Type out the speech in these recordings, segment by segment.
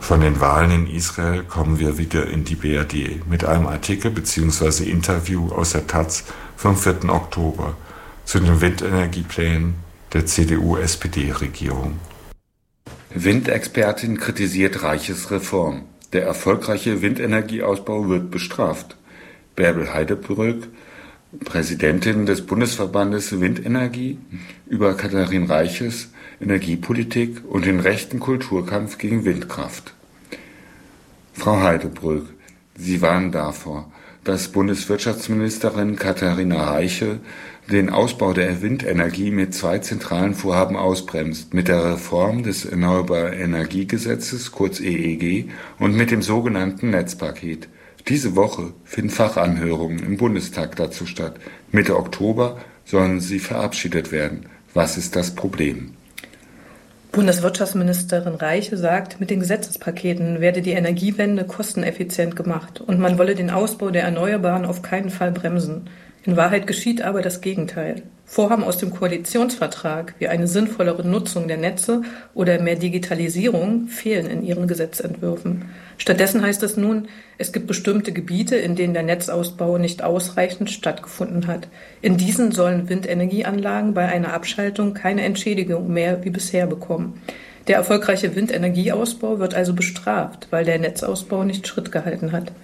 Von den Wahlen in Israel kommen wir wieder in die BRD mit einem Artikel bzw. Interview aus der Taz vom 4. Oktober zu den Windenergieplänen der CDU-SPD-Regierung. Windexpertin kritisiert Reiches Reform. Der erfolgreiche Windenergieausbau wird bestraft. Bärbel Heidebrück, Präsidentin des Bundesverbandes Windenergie, über Katharin Reiches Energiepolitik und den rechten Kulturkampf gegen Windkraft. Frau Heidebrück, Sie warnen davor, dass Bundeswirtschaftsministerin Katharina Reiche den Ausbau der Windenergie mit 2 zentralen Vorhaben ausbremst, mit der Reform des Erneuerbaren Energiegesetzes, kurz EEG, und mit dem sogenannten Netzpaket. Diese Woche finden Fachanhörungen im Bundestag dazu statt. Mitte Oktober sollen sie verabschiedet werden. Was ist das Problem? Bundeswirtschaftsministerin Reiche sagt, mit den Gesetzespaketen werde die Energiewende kosteneffizient gemacht und man wolle den Ausbau der Erneuerbaren auf keinen Fall bremsen. In Wahrheit geschieht aber das Gegenteil. Vorhaben aus dem Koalitionsvertrag wie eine sinnvollere Nutzung der Netze oder mehr Digitalisierung fehlen in ihren Gesetzentwürfen. Stattdessen heißt es nun, es gibt bestimmte Gebiete, in denen der Netzausbau nicht ausreichend stattgefunden hat. In diesen sollen Windenergieanlagen bei einer Abschaltung keine Entschädigung mehr wie bisher bekommen. Der erfolgreiche Windenergieausbau wird also bestraft, weil der Netzausbau nicht Schritt gehalten hat.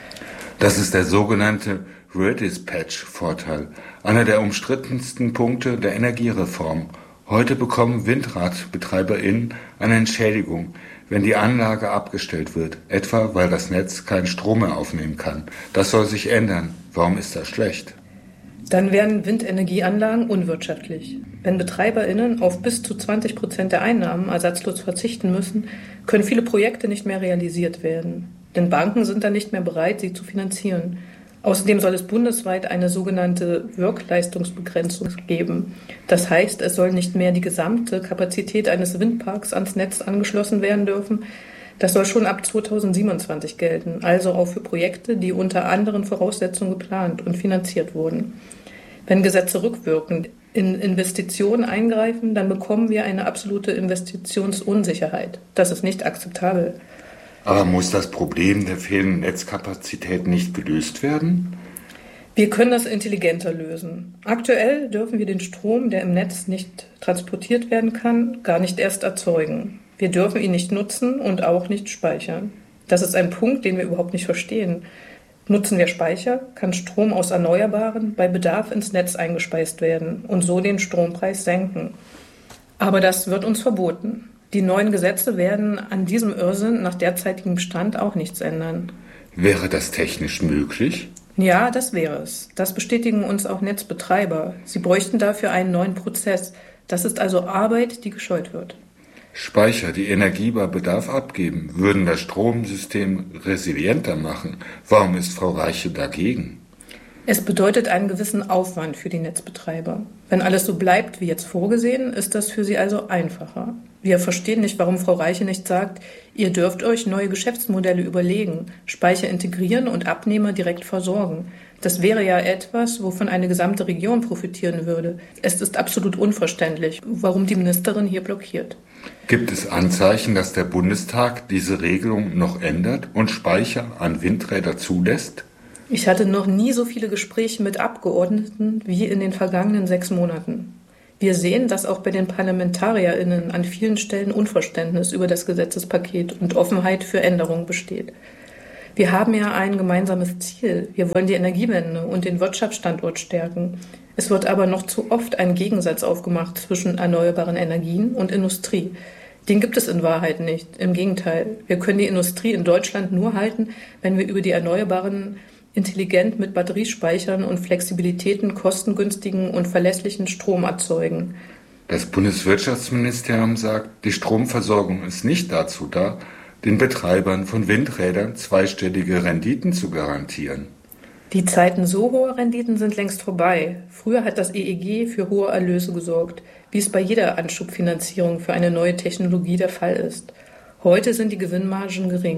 Das ist der sogenannte Redispatch-Vorteil, einer der umstrittensten Punkte der Energiereform. Heute bekommen WindradbetreiberInnen eine Entschädigung, wenn die Anlage abgestellt wird, etwa weil das Netz keinen Strom mehr aufnehmen kann. Das soll sich ändern. Warum ist das schlecht? Dann werden Windenergieanlagen unwirtschaftlich. Wenn BetreiberInnen auf bis zu 20% der Einnahmen ersatzlos verzichten müssen, können viele Projekte nicht mehr realisiert werden. Denn Banken sind dann nicht mehr bereit, sie zu finanzieren. Außerdem soll es bundesweit eine sogenannte Wirkleistungsbegrenzung geben. Das heißt, es soll nicht mehr die gesamte Kapazität eines Windparks ans Netz angeschlossen werden dürfen. Das soll schon ab 2027 gelten, also auch für Projekte, die unter anderen Voraussetzungen geplant und finanziert wurden. Wenn Gesetze rückwirkend in Investitionen eingreifen, dann bekommen wir eine absolute Investitionsunsicherheit. Das ist nicht akzeptabel. Aber muss das Problem der fehlenden Netzkapazität nicht gelöst werden? Wir können das intelligenter lösen. Aktuell dürfen wir den Strom, der im Netz nicht transportiert werden kann, gar nicht erst erzeugen. Wir dürfen ihn nicht nutzen und auch nicht speichern. Das ist ein Punkt, den wir überhaupt nicht verstehen. Nutzen wir Speicher, kann Strom aus Erneuerbaren bei Bedarf ins Netz eingespeist werden und so den Strompreis senken. Aber das wird uns verboten. Die neuen Gesetze werden an diesem Irrsinn nach derzeitigem Stand auch nichts ändern. Wäre das technisch möglich? Ja, das wäre es. Das bestätigen uns auch Netzbetreiber. Sie bräuchten dafür einen neuen Prozess. Das ist also Arbeit, die gescheut wird. Speicher, die Energie bei Bedarf abgeben, würden das Stromsystem resilienter machen. Warum ist Frau Reiche dagegen? Es bedeutet einen gewissen Aufwand für die Netzbetreiber. Wenn alles so bleibt wie jetzt vorgesehen, ist das für sie also einfacher. Wir verstehen nicht, warum Frau Reiche nicht sagt, ihr dürft euch neue Geschäftsmodelle überlegen, Speicher integrieren und Abnehmer direkt versorgen. Das wäre ja etwas, wovon eine gesamte Region profitieren würde. Es ist absolut unverständlich, warum die Ministerin hier blockiert. Gibt es Anzeichen, dass der Bundestag diese Regelung noch ändert und Speicher an Windräder zulässt? Ich hatte noch nie so viele Gespräche mit Abgeordneten wie in den vergangenen 6 Monaten. Wir sehen, dass auch bei den ParlamentarierInnen an vielen Stellen Unverständnis über das Gesetzespaket und Offenheit für Änderungen besteht. Wir haben ja ein gemeinsames Ziel. Wir wollen die Energiewende und den Wirtschaftsstandort stärken. Es wird aber noch zu oft ein Gegensatz aufgemacht zwischen erneuerbaren Energien und Industrie. Den gibt es in Wahrheit nicht. Im Gegenteil, wir können die Industrie in Deutschland nur halten, wenn wir über die Erneuerbaren intelligent mit Batteriespeichern und Flexibilitäten kostengünstigen und verlässlichen Strom erzeugen. Das Bundeswirtschaftsministerium sagt, die Stromversorgung ist nicht dazu da, den Betreibern von Windrädern zweistellige Renditen zu garantieren. Die Zeiten so hoher Renditen sind längst vorbei. Früher hat das EEG für hohe Erlöse gesorgt, wie es bei jeder Anschubfinanzierung für eine neue Technologie der Fall ist. Heute sind die Gewinnmargen gering.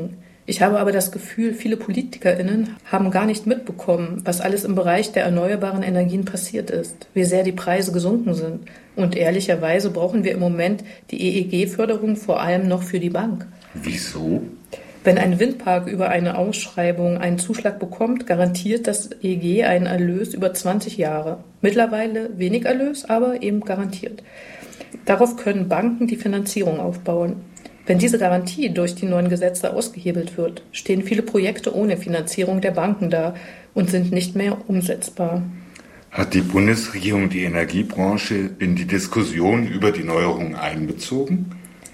Ich habe aber das Gefühl, viele PolitikerInnen haben gar nicht mitbekommen, was alles im Bereich der erneuerbaren Energien passiert ist, wie sehr die Preise gesunken sind. Und ehrlicherweise brauchen wir im Moment die EEG-Förderung vor allem noch für die Bank. Wieso? Wenn ein Windpark über eine Ausschreibung einen Zuschlag bekommt, garantiert das EEG einen Erlös über 20 Jahre. Mittlerweile wenig Erlös, aber eben garantiert. Darauf können Banken die Finanzierung aufbauen. Wenn diese Garantie durch die neuen Gesetze ausgehebelt wird, stehen viele Projekte ohne Finanzierung der Banken da und sind nicht mehr umsetzbar. Hat die Bundesregierung die Energiebranche in die Diskussion über die Neuerungen einbezogen?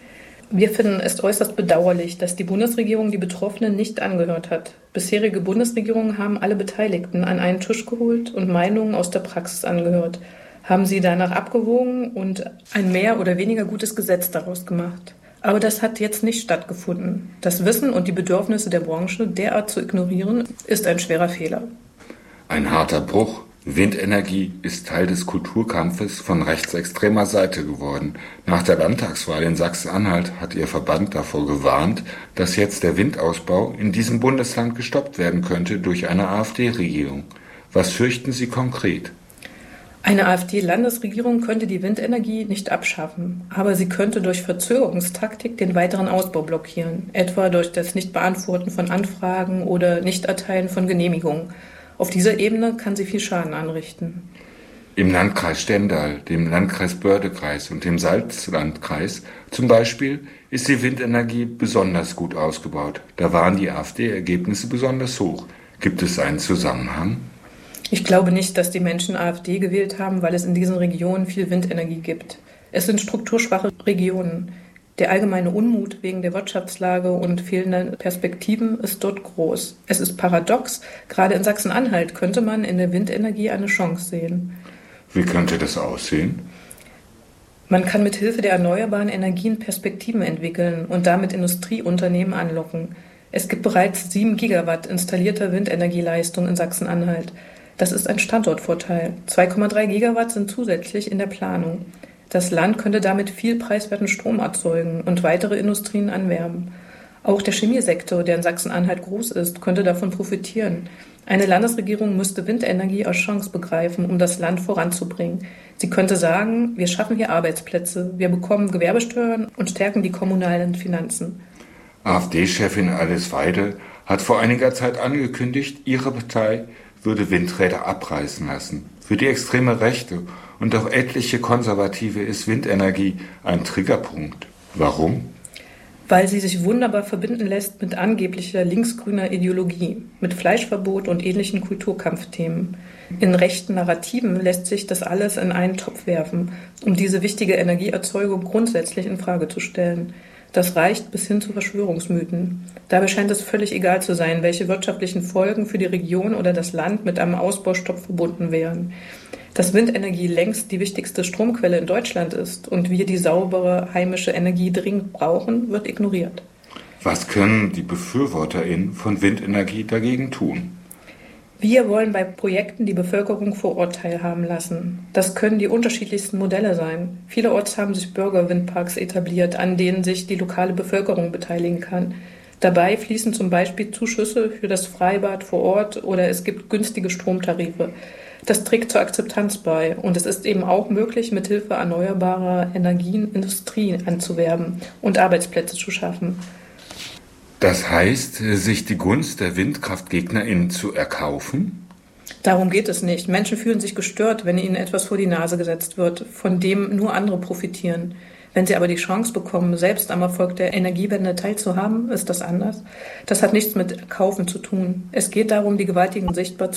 Wir finden es äußerst bedauerlich, dass die Bundesregierung die Betroffenen nicht angehört hat. Bisherige Bundesregierungen haben alle Beteiligten an einen Tisch geholt und Meinungen aus der Praxis angehört, haben sie danach abgewogen und ein mehr oder weniger gutes Gesetz daraus gemacht. Aber das hat jetzt nicht stattgefunden. Das Wissen und die Bedürfnisse der Branche derart zu ignorieren, ist ein schwerer Fehler. Ein harter Bruch. Windenergie ist Teil des Kulturkampfes von rechtsextremer Seite geworden. Nach der Landtagswahl in Sachsen-Anhalt hat Ihr Verband davor gewarnt, dass jetzt der Windausbau in diesem Bundesland gestoppt werden könnte durch eine AfD-Regierung. Was fürchten Sie konkret? Eine AfD-Landesregierung könnte die Windenergie nicht abschaffen, aber sie könnte durch Verzögerungstaktik den weiteren Ausbau blockieren, etwa durch das Nichtbeantworten von Anfragen oder Nichterteilen von Genehmigungen. Auf dieser Ebene kann sie viel Schaden anrichten. Im Landkreis Stendal, dem Landkreis Bördekreis und dem Salzlandkreis zum Beispiel ist die Windenergie besonders gut ausgebaut. Da waren die AfD-Ergebnisse besonders hoch. Gibt es einen Zusammenhang? Ich glaube nicht, dass die Menschen AfD gewählt haben, weil es in diesen Regionen viel Windenergie gibt. Es sind strukturschwache Regionen. Der allgemeine Unmut wegen der Wirtschaftslage und fehlender Perspektiven ist dort groß. Es ist paradox, gerade in Sachsen-Anhalt könnte man in der Windenergie eine Chance sehen. Wie könnte das aussehen? Man kann mit Hilfe der erneuerbaren Energien Perspektiven entwickeln und damit Industrieunternehmen anlocken. Es gibt bereits 7 Gigawatt installierter Windenergieleistung in Sachsen-Anhalt. Das ist ein Standortvorteil. 2,3 Gigawatt sind zusätzlich in der Planung. Das Land könnte damit viel preiswerten Strom erzeugen und weitere Industrien anwerben. Auch der Chemiesektor, der in Sachsen-Anhalt groß ist, könnte davon profitieren. Eine Landesregierung müsste Windenergie als Chance begreifen, um das Land voranzubringen. Sie könnte sagen, wir schaffen hier Arbeitsplätze, wir bekommen Gewerbesteuern und stärken die kommunalen Finanzen. AfD-Chefin Alice Weidel hat vor einiger Zeit angekündigt, ihre Partei würde Windräder abreißen lassen. Für die extreme Rechte und auch etliche Konservative ist Windenergie ein Triggerpunkt. Warum? Weil sie sich wunderbar verbinden lässt mit angeblicher linksgrüner Ideologie, mit Fleischverbot und ähnlichen Kulturkampfthemen. In rechten Narrativen lässt sich das alles in einen Topf werfen, um diese wichtige Energieerzeugung grundsätzlich in Frage zu stellen. Das reicht bis hin zu Verschwörungsmythen. Dabei scheint es völlig egal zu sein, welche wirtschaftlichen Folgen für die Region oder das Land mit einem Ausbaustopp verbunden wären. Dass Windenergie längst die wichtigste Stromquelle in Deutschland ist und wir die saubere heimische Energie dringend brauchen, wird ignoriert. Was können die BefürworterInnen von Windenergie dagegen tun? Wir wollen bei Projekten die Bevölkerung vor Ort teilhaben lassen. Das können die unterschiedlichsten Modelle sein. Vielerorts haben sich Bürgerwindparks etabliert, an denen sich die lokale Bevölkerung beteiligen kann. Dabei fließen zum Beispiel Zuschüsse für das Freibad vor Ort oder es gibt günstige Stromtarife. Das trägt zur Akzeptanz bei und es ist eben auch möglich, mithilfe erneuerbarer Energien Industrie anzuwerben und Arbeitsplätze zu schaffen. Das heißt, sich die Gunst der WindkraftgegnerInnen zu erkaufen? Darum geht es nicht. Menschen fühlen sich gestört, wenn ihnen etwas vor die Nase gesetzt wird, von dem nur andere profitieren. Wenn sie aber die Chance bekommen, selbst am Erfolg der Energiewende teilzuhaben, ist das anders. Das hat nichts mit Kaufen zu tun. Es geht darum, die Gewaltigen sichtbar